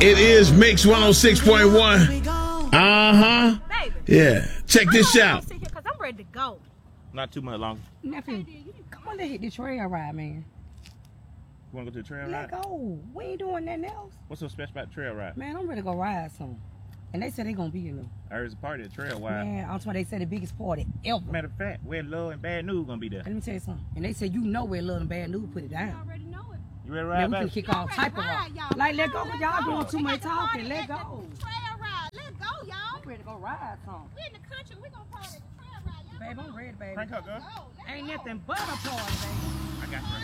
It is Mix 106.1. Uh-huh. Yeah. Check this out. Because I'm ready to go. Not too much longer. Nephew, come on, let's hit the trail ride, man. You want to go to the trail Let ride? go. We ain't doing nothing else. What's so special about the trail ride? Man, I'm ready to go ride some. And they said they gonna be in there. I heard it's a party at Trail Ride. Man, I'm talking, they said the biggest party ever. Matter of fact, where Love and Bad News gonna be there. Let me tell you something. And they said, you know where Love and Bad News put it down. I already know it. You ready to Man, ride we back? can kick all type of rock. Like, let go, y'all doing too much talking. Let go. Trail ride. Let's go, y'all. I'm ready to go ride some. We in the country. We gonna party at the trail ride. Y'all Babe, I'm ready, baby. Crank up, girl. go. Ain't nothing but a party, baby. I got you.